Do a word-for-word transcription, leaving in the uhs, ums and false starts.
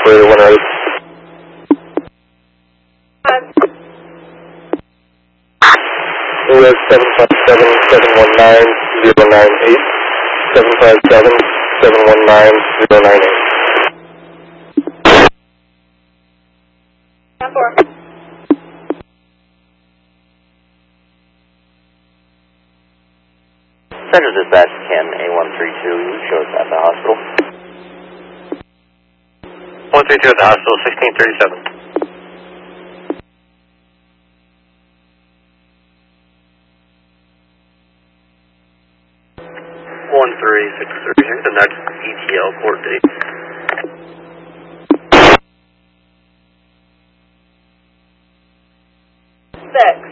operator when ready. We have seven five seven, seven one nine, zero nine eight. seven five seven, seven one nine, zero nine eight. Central Dispatch, Ken A one three two, show us at the hospital. one three two at the hospital, sixteen thirty-seven. one three six three, here's the next E T L court date. Set.